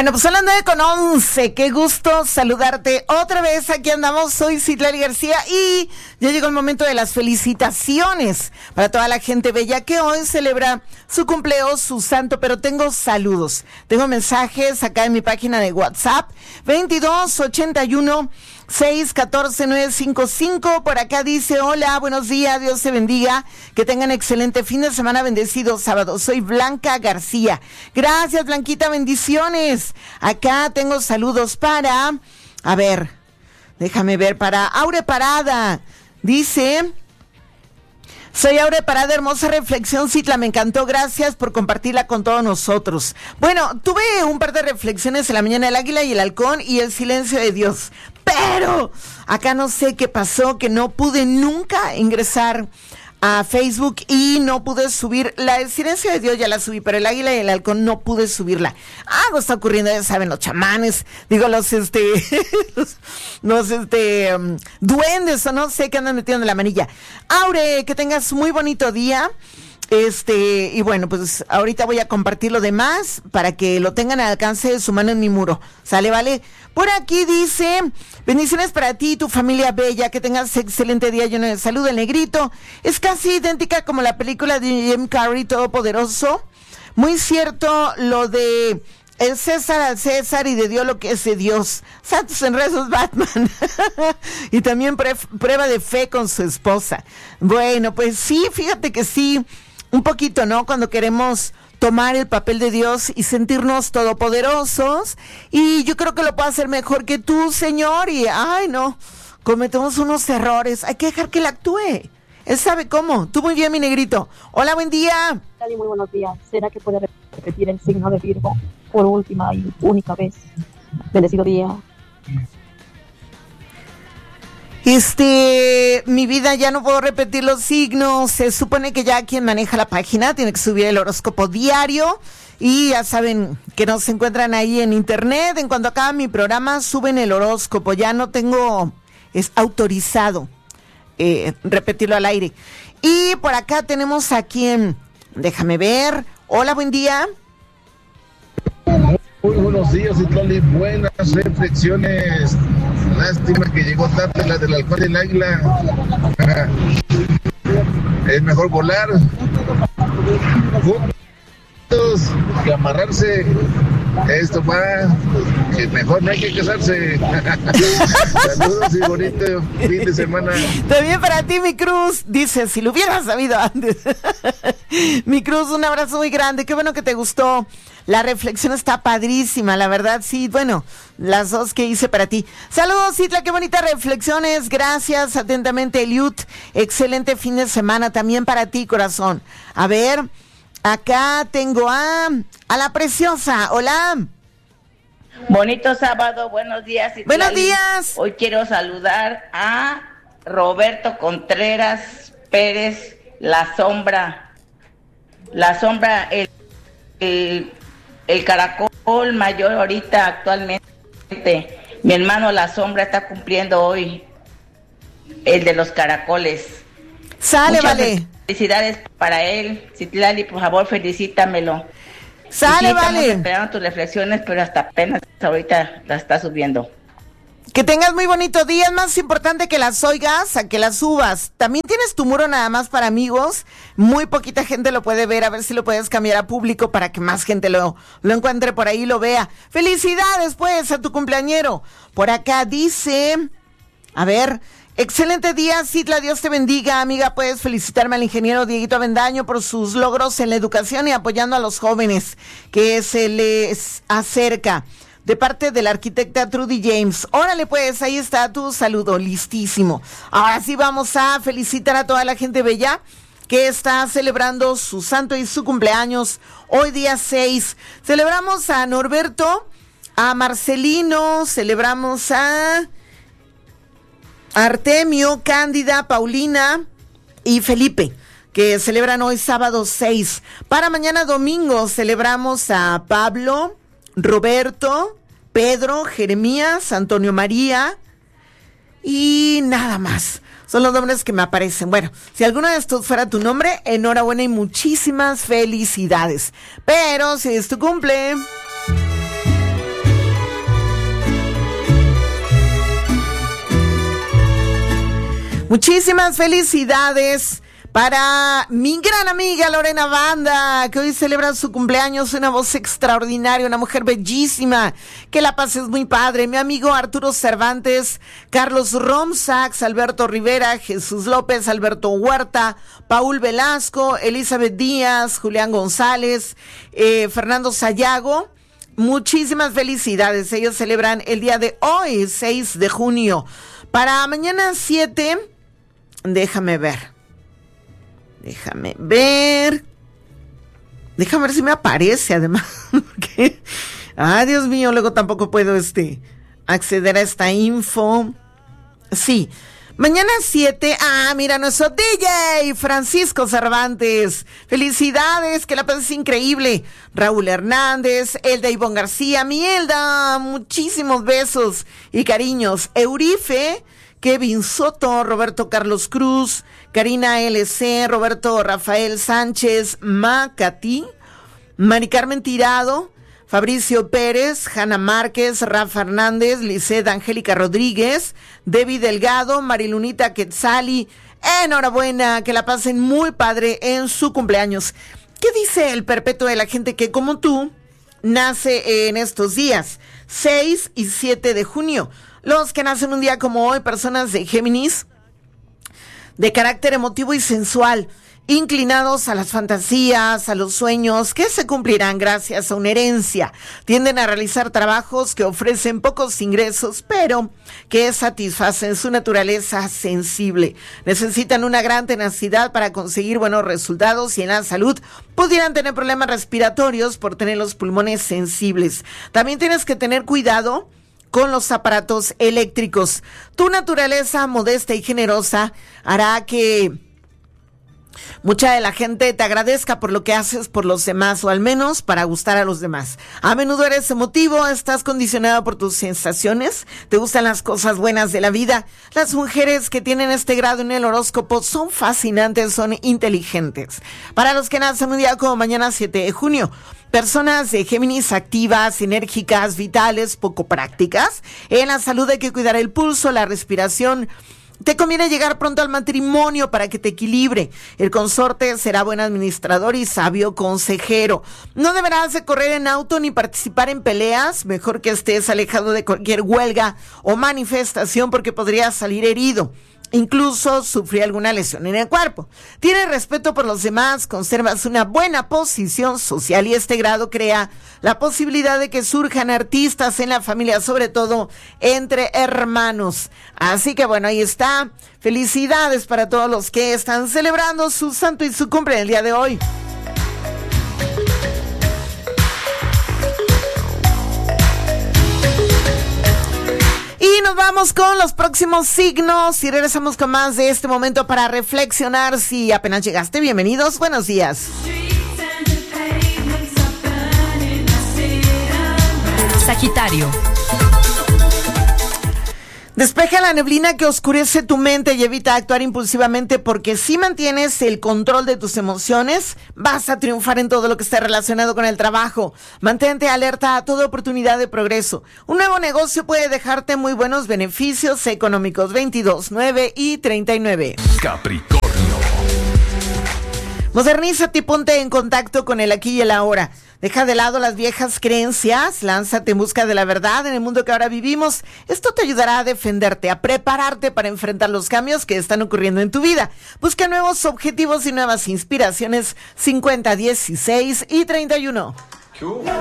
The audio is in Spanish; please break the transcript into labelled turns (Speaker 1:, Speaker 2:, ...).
Speaker 1: Bueno, pues son las 9:11. Qué gusto saludarte otra vez. Aquí andamos. Soy Citlali García y ya llegó el momento de las felicitaciones para toda la gente bella que hoy celebra su cumpleaños, su santo. Pero tengo saludos. Tengo mensajes acá en mi página de WhatsApp. 2281-614-955. Por acá dice: hola, buenos días, Dios te bendiga. Que tengan excelente fin de semana, bendecido sábado. Soy Blanca García. Gracias, Blanquita, bendiciones. Acá tengo saludos para, a ver, déjame ver, para Aure Parada. Dice: soy Aure Parada, hermosa reflexión, Citla, me encantó, gracias por compartirla con todos nosotros. Bueno, tuve un par de reflexiones en la mañana, el águila y el halcón y el silencio de Dios, pero acá no sé qué pasó, que no pude nunca ingresar a Facebook y no pude subir la del silencio de Dios, ya la subí, pero el águila y el halcón no pude subirla. Algo está ocurriendo, ya saben, los chamanes, digo, los duendes o no sé qué andan metiendo en la manilla. Aure, que tengas muy bonito día. Y bueno, pues ahorita voy a compartir lo demás para que lo tengan al alcance de su mano en mi muro. ¿Sale, vale? Por aquí dice: bendiciones para ti y tu familia bella, que tengas excelente día lleno de salud. El negrito es casi idéntica como la película de Jim Carrey, Todopoderoso. Muy cierto lo de el César al César y de Dios lo que es de Dios. Santos enredos, Batman. Y también prueba de fe con su esposa. Bueno, pues sí, fíjate que sí. Un poquito, ¿no? Cuando queremos tomar el papel de Dios y sentirnos todopoderosos. Y yo creo que lo puedo hacer mejor que tú, Señor. Y, ay, no, cometemos unos errores. Hay que dejar que Él actúe. Él sabe cómo. Tú muy bien, mi negrito. Hola, buen día.
Speaker 2: Muy buenos días. ¿Será que puede repetir el signo de Virgo por última y única vez? Bendecido día.
Speaker 1: Mi vida, ya no puedo repetir los signos. Se supone que ya quien maneja la página tiene que subir el horóscopo diario. Y ya saben que nos encuentran ahí en internet. En cuanto acaba mi programa, suben el horóscopo. Ya no tengo, es autorizado repetirlo al aire. Y por acá tenemos a quien, déjame ver. Hola, buen día.
Speaker 3: Muy buenos días, Citlali. Buenas reflexiones. Lástima que llegó tarde la del halcón y el águila. Es mejor volar juntos que amarrarse. Esto va, que mejor no hay que casarse. Saludos y bonito fin de semana.
Speaker 1: También para ti, mi Cruz. Dice: si lo hubieras sabido antes. Mi Cruz, un abrazo muy grande. Qué bueno que te gustó. La reflexión está padrísima, la verdad, sí. Bueno, las dos que hice para ti. Saludos, Citla, qué bonitas reflexiones. Gracias, atentamente, Eliud. Excelente fin de semana también para ti, corazón. A ver, acá tengo a la preciosa. Hola.
Speaker 4: Bonito sábado, buenos días. Citlali.
Speaker 1: Buenos días.
Speaker 4: Hoy quiero saludar a Roberto Contreras Pérez, La Sombra, el caracol mayor ahorita actualmente. Mi hermano La Sombra está cumpliendo hoy el de los caracoles.
Speaker 1: Sale,
Speaker 4: muchas
Speaker 1: vale.
Speaker 4: Felicidades para él. Citlali, por favor, felicítamelo.
Speaker 1: Sale,
Speaker 4: sí,
Speaker 1: vale.
Speaker 4: Estamos esperando tus reflexiones, pero hasta apenas ahorita las está subiendo.
Speaker 1: Que tengas muy bonito día. Es más importante que las oigas a que las subas. También tienes tu muro nada más para amigos. Muy poquita gente lo puede ver. A ver si lo puedes cambiar a público para que más gente lo encuentre por ahí y lo vea. Felicidades, pues, a tu cumpleañero. Por acá dice, a ver, excelente día, Citla, Dios te bendiga. Amiga, puedes felicitarme al ingeniero Dieguito Avendaño por sus logros en la educación y apoyando a los jóvenes que se les acerca. De parte de la arquitecta Trudy James. Órale, pues, ahí está tu saludo, listísimo. Ahora sí vamos a felicitar a toda la gente bella que está celebrando su santo y su cumpleaños hoy día 6. Celebramos a Norberto, a Marcelino, celebramos a Artemio, Cándida, Paulina y Felipe, que celebran hoy sábado 6. Para mañana domingo celebramos a Pablo, Roberto, Pedro, Jeremías, Antonio María y nada más. Son los nombres que me aparecen. Bueno, si alguno de estos fuera tu nombre, enhorabuena y muchísimas felicidades. Pero si es tu cumple, Muchísimas felicidades para mi gran amiga Lorena Banda, que hoy celebra su cumpleaños, una voz extraordinaria, una mujer bellísima, que la pases muy padre. Mi amigo Arturo Cervantes, Carlos Romsax, Alberto Rivera, Jesús López, Alberto Huerta, Paul Velasco, Elizabeth Díaz, Julián González, Fernando Sayago. Muchísimas felicidades, ellos celebran el día de hoy, 6 de junio. Para mañana 7, déjame ver si me aparece además, porque, Dios mío, luego tampoco puedo acceder a esta info. Sí, mañana 7, mira, nuestro DJ Francisco Cervantes, felicidades, que la pases increíble. Raúl Hernández, Elda Ivonne García, mi Elda, muchísimos besos y cariños. Eurife, Kevin Soto, Roberto Carlos Cruz, Karina LC, Roberto Rafael Sánchez, Macati, Mari Carmen Tirado, Fabricio Pérez, Hanna Márquez, Rafa Hernández, Lisset Angélica Rodríguez, Debbie Delgado, Marilunita Quetzali. Enhorabuena, que la pasen muy padre en su cumpleaños. ¿Qué dice el perpetuo de la gente que, como tú, nace en estos días, 6 y 7 de junio? Los que nacen un día como hoy, personas de Géminis, de carácter emotivo y sensual, inclinados a las fantasías, a los sueños que se cumplirán gracias a una herencia. Tienden a realizar trabajos que ofrecen pocos ingresos, pero que satisfacen su naturaleza sensible. Necesitan una gran tenacidad para conseguir buenos resultados y en la salud pudieran tener problemas respiratorios por tener los pulmones sensibles. También tienes que tener cuidado con los aparatos eléctricos. Tu naturaleza modesta y generosa hará que mucha de la gente te agradezca por lo que haces por los demás, o al menos para gustar a los demás. A menudo eres emotivo, estás condicionado por tus sensaciones, te gustan las cosas buenas de la vida. Las mujeres que tienen este grado en el horóscopo son fascinantes, son inteligentes. Para los que nacen un día como mañana 7 de junio, personas de Géminis activas, enérgicas, vitales, poco prácticas. En la salud hay que cuidar el pulso, la respiración. Te conviene llegar pronto al matrimonio para que te equilibre. El consorte será buen administrador y sabio consejero. No deberás de correr en auto ni participar en peleas. Mejor que estés alejado de cualquier huelga o manifestación porque podrías salir herido. Incluso sufrir alguna lesión en el cuerpo. Tienes respeto por los demás, conservas una buena posición social y este grado crea la posibilidad de que surjan artistas en la familia, sobre todo entre hermanos. Así que bueno, ahí está. Felicidades para todos los que están celebrando su santo y su cumple el día de hoy. Y nos vamos con los próximos signos y regresamos con más de este momento para reflexionar. Si apenas llegaste, bienvenidos, buenos días.
Speaker 5: Sagitario.
Speaker 1: Despeja la neblina que oscurece tu mente y evita actuar impulsivamente, porque si mantienes el control de tus emociones, vas a triunfar en todo lo que esté relacionado con el trabajo. Mantente alerta a toda oportunidad de progreso. Un nuevo negocio puede dejarte muy buenos beneficios económicos. 22, 9 y 39.
Speaker 6: Capricornio.
Speaker 1: Modernízate y ponte en contacto con el aquí y el ahora. Deja de lado las viejas creencias, lánzate en busca de la verdad en el mundo que ahora vivimos. Esto te ayudará a defenderte, a prepararte para enfrentar los cambios que están ocurriendo en tu vida. Busca nuevos objetivos y nuevas inspiraciones. 50, 16 y 31.